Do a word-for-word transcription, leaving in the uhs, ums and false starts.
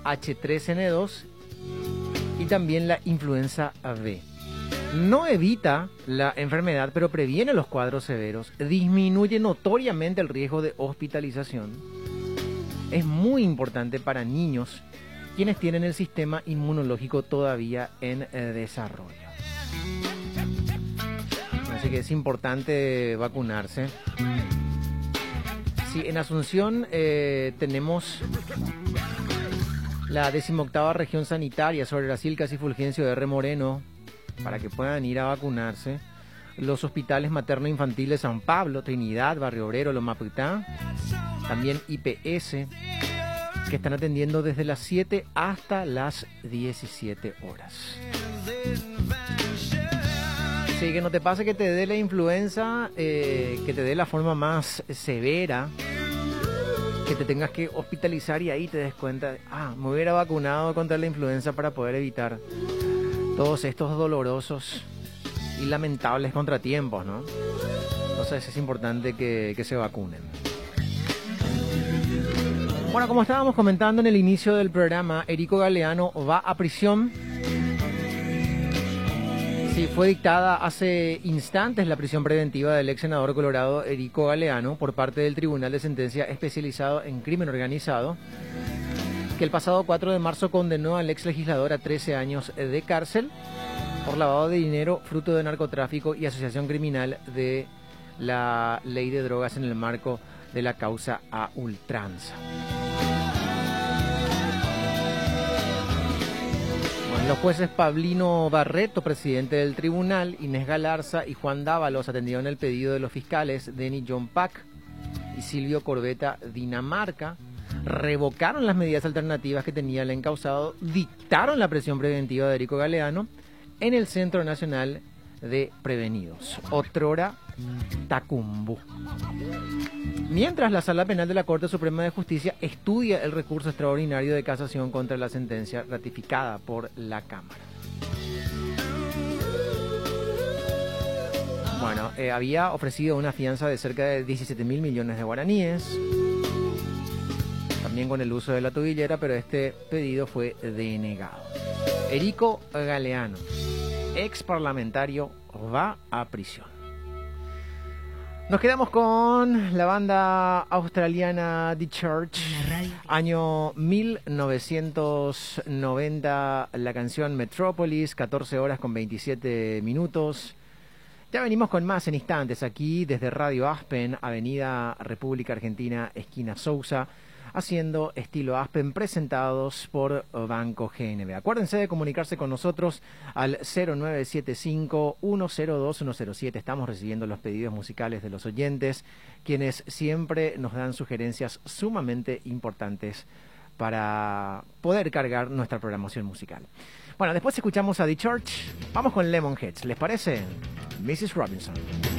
H tres N dos y también la influenza B. No evita la enfermedad, pero previene los cuadros severos, disminuye notoriamente el riesgo de hospitalización. Es muy importante para niños quienes tienen el sistema inmunológico todavía en eh, desarrollo. Así que es importante vacunarse. Sí, en Asunción eh, tenemos la decimoctava región sanitaria sobre Brasilcas y Fulgencio R. Moreno, para que puedan ir a vacunarse. Los hospitales materno-infantiles San Pablo, Trinidad, Barrio Obrero, Loma Putá, también I P S, que están atendiendo desde las siete hasta las diecisiete horas. Sí, que no te pase que te dé la influenza, eh, que te dé la forma más severa, que te tengas que hospitalizar y ahí te des cuenta, de, ah, me hubiera vacunado contra la influenza para poder evitar todos estos dolorosos y lamentables contratiempos, ¿no? Entonces es importante que, que se vacunen. Bueno, como estábamos comentando en el inicio del programa, Erico Galeano va a prisión. Sí, fue dictada hace instantes la prisión preventiva del ex senador colorado Erico Galeano por parte del Tribunal de Sentencia Especializado en Crimen Organizado, que el pasado cuatro de marzo condenó al ex legislador a trece años de cárcel por lavado de dinero, fruto de narcotráfico y asociación criminal de la ley de drogas en el marco de la causa a ultranza. Bueno, los jueces Pablino Barreto, presidente del tribunal, Inés Galarza y Juan Dávalos atendieron el pedido de los fiscales Denny John Pack y Silvio Corbeta Dinamarca, revocaron las medidas alternativas que tenía el encausado, dictaron la prisión preventiva de Erico Galeano en el Centro Nacional de Prevenidos, otrora Tacumbú. Mientras la Sala Penal de la Corte Suprema de Justicia estudia el recurso extraordinario de casación contra la sentencia ratificada por la Cámara. Bueno, eh, había ofrecido una fianza de cerca de diecisiete mil millones de guaraníes, también con el uso de la tobillera, pero este pedido fue denegado. Erico Galeano, ex parlamentario, va a prisión. Nos quedamos con la banda australiana The Church, año mil novecientos noventa, la canción Metropolis, catorce horas con veintisiete minutos. Ya venimos con más en instantes aquí desde Radio Aspen, Avenida República Argentina, esquina Sousa, haciendo estilo Aspen, presentados por Banco G N B. Acuérdense de comunicarse con nosotros al cero nueve siete cinco, uno cero dos, uno cero siete. Estamos recibiendo los pedidos musicales de los oyentes, quienes siempre nos dan sugerencias sumamente importantes para poder cargar nuestra programación musical. Bueno, después escuchamos a The Church. Vamos con Lemonheads, ¿les parece? missus Robinson.